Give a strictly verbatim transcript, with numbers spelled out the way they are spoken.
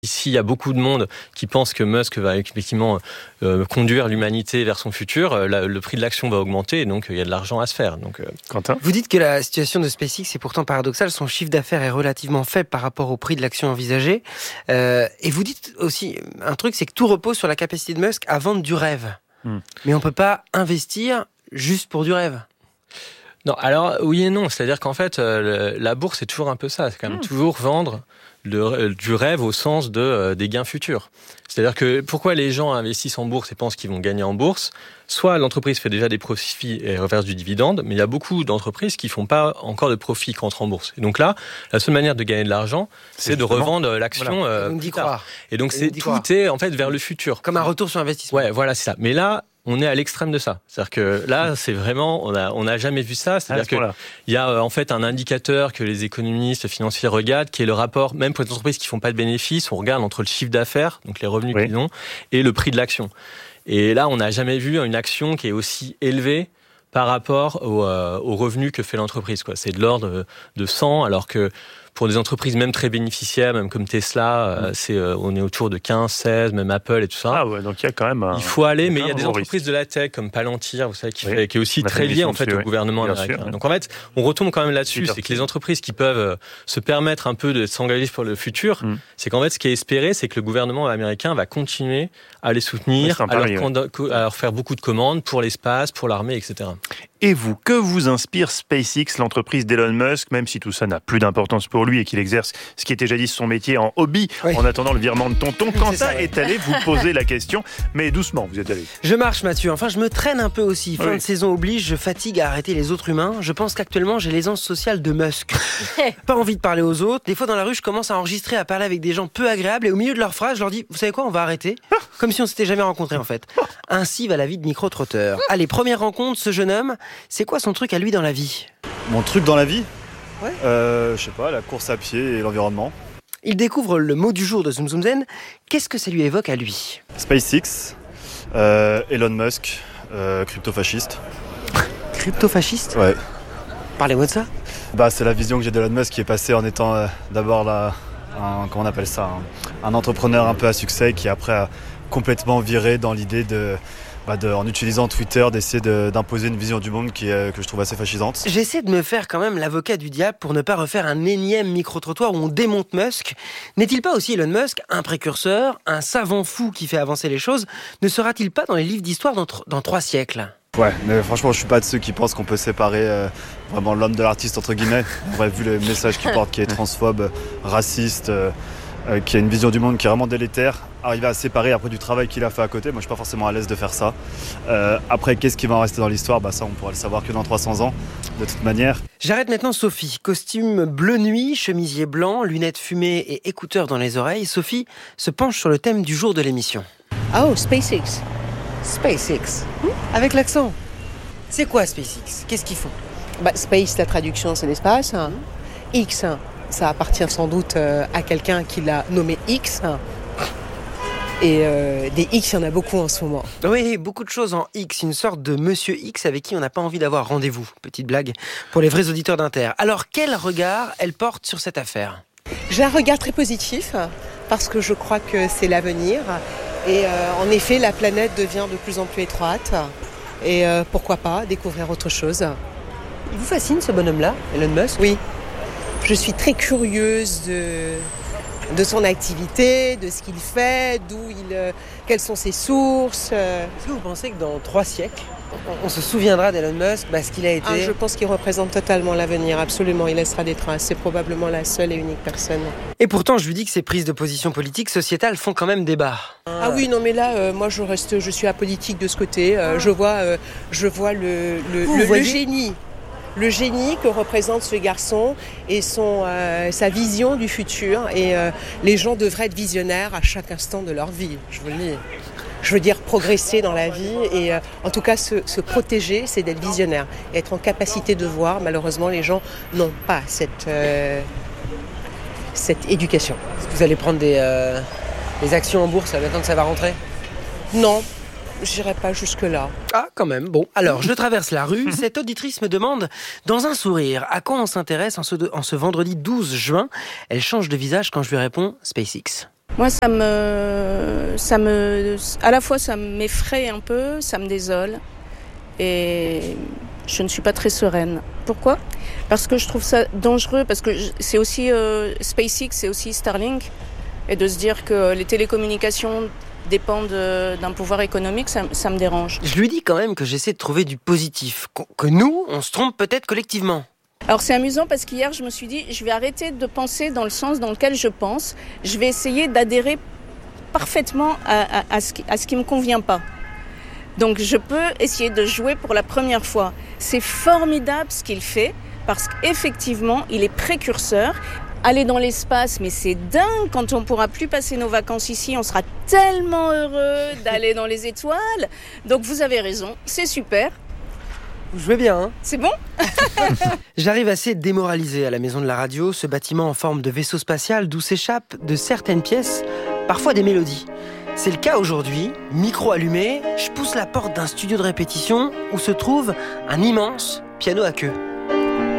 Ici, il y a beaucoup de monde qui pense que Musk va effectivement euh, conduire l'humanité vers son futur. Euh, la, le prix de l'action va augmenter, et donc il y a de l'argent à se faire. Donc, euh... Quentin ? Vous dites que la situation de SpaceX est pourtant paradoxale. Son chiffre d'affaires est relativement faible par rapport au prix de l'action envisagée. Euh, et vous dites aussi un truc, c'est que tout repose sur la capacité de Musk à vendre du rêve. Hmm. Mais on ne peut pas investir juste pour du rêve. Non, alors oui et non. C'est-à-dire qu'en fait, euh, la bourse, c'est toujours un peu ça. C'est quand même mmh. toujours vendre le, du rêve au sens de, euh, des gains futurs. C'est-à-dire que pourquoi les gens investissent en bourse et pensent qu'ils vont gagner en bourse ? Soit l'entreprise fait déjà des profits et reverse du dividende, mais il y a beaucoup d'entreprises qui ne font pas encore de profits qui entrent en bourse. Et donc là, la seule manière de gagner de l'argent, c'est, c'est de revendre l'action. Voilà. Euh, d'y croire. Et donc c'est, tout croire. est en fait vers le futur. Comme un retour sur investissement. Ouais, voilà, c'est ça. Mais là, on est à l'extrême de ça. C'est-à-dire que là, c'est vraiment, on a, on n'a jamais vu ça. C'est-à-dire qu'il y a en fait un indicateur que les économistes financiers regardent, qui est le rapport, même pour les entreprises qui ne font pas de bénéfices, on regarde entre le chiffre d'affaires, donc les revenus oui. qu'ils ont, et le prix de l'action. Et là, on n'a jamais vu une action qui est aussi élevée par rapport au, euh, aux revenus que fait l'entreprise, quoi. C'est de l'ordre de cent, alors que pour des entreprises même très bénéficiaires, même comme Tesla, euh, mmh. c'est, euh, on est autour de quinze, seize, même Apple et tout ça. Ah ouais, donc il y a quand même un... Il faut aller, mais il y a des entreprises risque. de la tech comme Palantir, vous savez, qui, oui. fait, qui est aussi très liée en fait dessus, au oui. gouvernement Bien américain. Sûr, oui. Donc en fait, on retombe quand même là-dessus, c'est que les entreprises qui peuvent euh, se permettre un peu de s'engager pour le futur, mmh. c'est qu'en fait, ce qui est espéré, c'est que le gouvernement américain va continuer à les soutenir, à, pari, leur oui. con- à leur faire beaucoup de commandes pour l'espace, pour l'armée, et cetera. Et vous, que vous inspire SpaceX, l'entreprise d'Elon Musk, même si tout ça n'a plus d'importance pour lui et qu'il exerce ce qui était jadis son métier en hobby, oui. en attendant le virement de tonton, Quentin ça, ouais. est allé vous poser la question, mais doucement, vous êtes allé. Je marche, Mathieu, enfin je me traîne un peu aussi. Fin oui. de saison oblige, je fatigue à arrêter les autres humains. Je pense qu'actuellement, j'ai l'aisance sociale de Musk. Pas envie de parler aux autres. Des fois, dans la rue, je commence à enregistrer, à parler avec des gens peu agréables, et au milieu de leurs phrases, je leur dis, vous savez quoi, on va arrêter. Comme si on s'était jamais rencontrés, en fait. Ainsi va la vie de micro-trotteur. Allez, première rencontre, ce jeune homme, c'est quoi son truc à lui dans la vie ? Mon truc dans la vie ? Ouais. Euh, je sais pas, la course à pied et l'environnement. Il découvre le mot du jour de Zoom Zoom Zen. Qu'est-ce que ça lui évoque à lui ? SpaceX, euh, Elon Musk, euh, crypto-fasciste. Crypto-fasciste ? Ouais. Parlez-moi de ça. Bah, c'est la vision que j'ai d'Elon Musk qui est passée en étant euh, d'abord la, un, comment on appelle ça, un, un entrepreneur un peu à succès qui après a complètement viré dans l'idée de... Bah de, en utilisant Twitter, d'essayer de, d'imposer une vision du monde qui est, que je trouve assez fascisante. J'essaie de me faire quand même l'avocat du diable pour ne pas refaire un énième micro-trottoir où on démonte Musk. N'est-il pas aussi, Elon Musk, un précurseur, un savant fou qui fait avancer les choses ? Ne sera-t-il pas dans les livres d'histoire dans, tr- dans trois siècles ? Ouais, mais franchement, je suis pas de ceux qui pensent qu'on peut séparer euh, vraiment l'homme de l'artiste, entre guillemets. Bref, vu le message qu'il porte, qui est transphobe, raciste... Euh, Euh, qui a une vision du monde qui est vraiment délétère, arriver à séparer après du travail qu'il a fait à côté. Moi, je suis pas forcément à l'aise de faire ça. Euh, après, qu'est-ce qui va en rester dans l'histoire ? Bah ça, on pourra le savoir que dans trois cents ans, de toute manière. J'arrête maintenant Sophie. Costume bleu nuit, chemisier blanc, lunettes fumées et écouteurs dans les oreilles. Sophie se penche sur le thème du jour de l'émission. Oh, SpaceX. SpaceX. Hmm Avec l'accent. C'est quoi SpaceX ? Qu'est-ce qu'ils font ? Bah, Space, la traduction, c'est l'espace. Hein. X, ça appartient sans doute à quelqu'un qui l'a nommé X. Et euh, des X, il y en a beaucoup en ce moment. Oui, beaucoup de choses en X. Une sorte de Monsieur X avec qui on n'a pas envie d'avoir rendez-vous. Petite blague pour les vrais auditeurs d'Inter. Alors, quel regard elle porte sur cette affaire ? J'ai un regard très positif parce que je crois que c'est l'avenir. Et euh, en effet, la planète devient de plus en plus étroite. Et euh, pourquoi pas découvrir autre chose. Il vous fascine ce bonhomme-là, Elon Musk ? Oui. Je suis très curieuse de, de son activité, de ce qu'il fait, d'où il, euh, quelles sont ses sources. Euh. Est-ce que vous pensez que dans trois siècles, on, on se souviendra d'Elon Musk parce qu'il a été... Ah, je pense qu'il représente totalement l'avenir, absolument. Il laissera des traces. C'est probablement la seule et unique personne. Et pourtant, je lui dis que ces prises de position politiques, sociétales, font quand même débat. Ah, ah oui, non, mais là, euh, moi, je reste, je suis apolitique de ce côté. Euh, ah. Je vois, euh, je vois le, le, le, le génie. Le génie que représente ce garçon et son, euh, sa vision du futur. Et euh, les gens devraient être visionnaires à chaque instant de leur vie, je vous le dis. Je veux dire progresser dans la vie et euh, en tout cas se, se protéger, c'est d'être visionnaire. Et être en capacité de voir, malheureusement, les gens n'ont pas cette, euh, cette éducation. Est-ce que vous allez prendre des, euh, des actions en bourse là, maintenant que ça va rentrer ? Non. J'irai pas jusque-là. Ah, quand même. Bon, alors, je traverse la rue. Cette auditrice me demande, dans un sourire, à quoi on s'intéresse en ce, de, en ce vendredi douze juin. Elle change de visage quand je lui réponds SpaceX. Moi, ça me, ça me, à la fois, ça m'effraie un peu, ça me désole, et je ne suis pas très sereine. Pourquoi ? Parce que je trouve ça dangereux, parce que c'est aussi euh, SpaceX, c'est aussi Starlink, et de se dire que les télécommunications dépendent d'un pouvoir économique, ça, ça me dérange. Je lui dis quand même que j'essaie de trouver du positif, que nous, on se trompe peut-être collectivement. Alors c'est amusant parce qu'hier je me suis dit je vais arrêter de penser dans le sens dans lequel je pense, je vais essayer d'adhérer parfaitement à, à, à, ce, qui, à ce qui me convient pas. Donc je peux essayer de jouer pour la première fois. C'est formidable ce qu'il fait parce qu'effectivement il est précurseur. Aller dans l'espace, mais c'est dingue, quand on pourra plus passer nos vacances ici, on sera tellement heureux d'aller dans les étoiles. Donc vous avez raison, c'est super. Vous jouez bien, hein ? C'est bon ? J'arrive assez démoralisé à la maison de la radio, ce bâtiment en forme de vaisseau spatial d'où s'échappent de certaines pièces, parfois des mélodies. C'est le cas aujourd'hui, micro allumé, je pousse la porte d'un studio de répétition où se trouve un immense piano à queue.